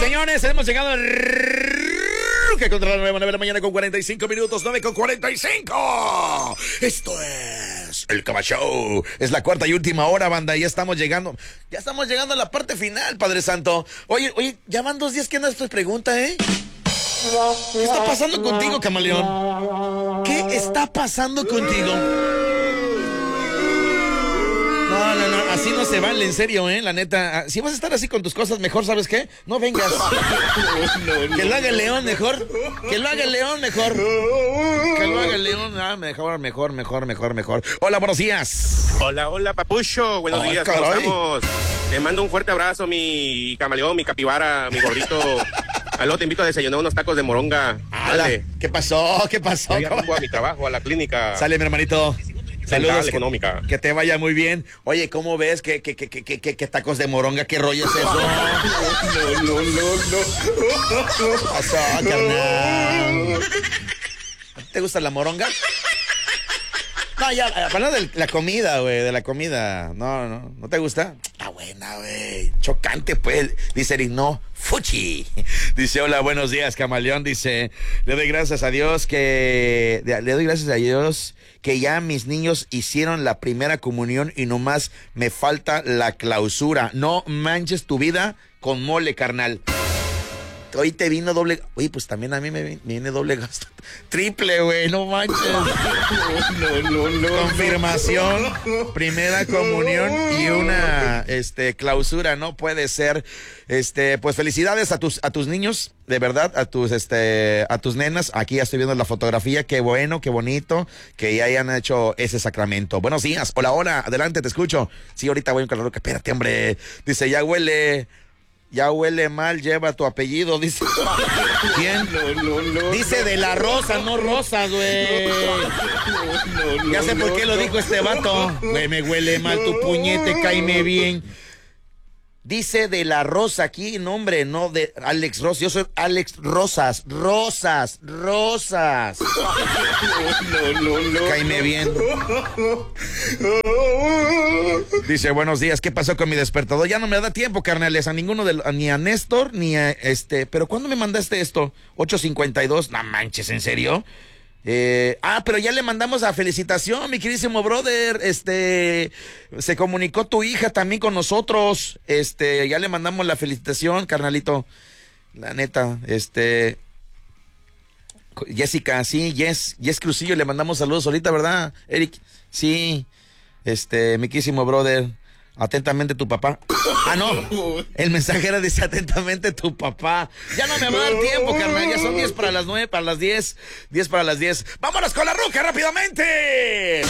señores, hemos llegado al que contra la 9 de la mañana con 45 minutos, 9 con 45. Esto es el Cama Show. Es la cuarta y última hora, banda. Ya estamos llegando a la parte final, Padre Santo. Oye, ya van 2 días que andas tu pregunta, ¿eh? ¿Qué está pasando contigo, camaleón? ¿Qué está pasando contigo? No, así no se vale, en serio, la neta. Si vas a estar así con tus cosas, mejor, ¿sabes qué? No vengas. No. Que lo haga el León mejor. Que lo haga el León mejor. Que lo haga el León. Mejor. Hola, buenos días. Hola, papucho. Buenos días, ¿cómo estamos? Te mando un fuerte abrazo, mi camaleón, mi capibara, mi gordito. Aló, te invito a desayunar unos tacos de moronga. Dale. ¿Qué pasó? Voy a mi trabajo, a la clínica. Sale, mi hermanito. Saludos, económica. Que te vaya muy bien. Oye, ¿cómo ves? ¿Qué tacos de moronga? ¿Qué rollo es eso? No. ¿Qué pasó, carnal? ¿Te gusta la moronga? No, ya, hablando de la comida, güey, de la comida. ¿No te gusta? Está buena, güey. Chocante, pues. Dice Eric, no, fuchi. Dice, hola, buenos días, camaleón. Dice, le doy gracias a Dios que ya mis niños hicieron la primera comunión y nomás me falta la clausura. No manches tu vida con mole, carnal. Hoy te vino doble. Oye, pues también a mí me viene doble gasto. Triple, güey, no manches. No. Confirmación, primera comunión y una clausura, no puede ser. Pues felicidades a tus niños, de verdad, a tus nenas. Aquí ya estoy viendo la fotografía, qué bueno, qué bonito que ya hayan hecho ese sacramento. Buenos días. Hola, adelante, te escucho. Sí, ahorita voy a un calor. Espérate, hombre. Dice, ya huele mal, lleva tu apellido, dice. ¿Quién? No. Dice de la Rosa, no Rosas, güey. Ya sé por qué lo dijo este vato. Güey, me huele mal tu puñete, cáeme bien. Dice de la Rosa aquí, nombre, no de Alex Rosas. Yo soy Alex Rosas. No. Cáeme bien. Dice, buenos días, ¿qué pasó con mi despertador? Ya no me da tiempo, carnales, a ninguno ni a Néstor, ni a ¿pero cuándo me mandaste esto? 8:52, no manches, ¿en serio? Pero ya le mandamos a felicitación, mi queridísimo brother. Se comunicó tu hija también con nosotros. Ya le mandamos la felicitación, carnalito. La neta, Jessica, sí, Yes Crucillo, le mandamos saludos ahorita, ¿verdad, Eric? Sí, mi queridísimo brother. Atentamente tu papá. No. El mensajero dice atentamente tu papá. Ya no me va a dar tiempo, carnal. Ya son 10 para las 9, para las 10. 10 para las 10. ¡Vámonos con la ruca rápidamente!